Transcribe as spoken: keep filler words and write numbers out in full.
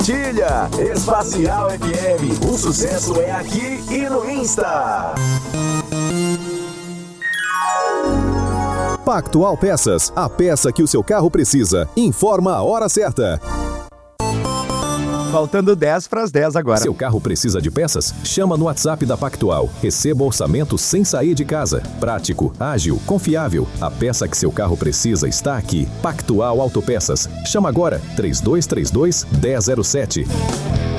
Compartilha! Espacial F M, o sucesso é aqui e no Insta. Pactual Peças, a peça que o seu carro precisa. Informa a hora certa. Faltando dez para as dez agora. Seu carro precisa de peças? Chama no WhatsApp da Pactual. Receba orçamento sem sair de casa. Prático, ágil, confiável. A peça que seu carro precisa está aqui. Pactual Autopeças. Chama agora três dois três dois, um zero zero sete.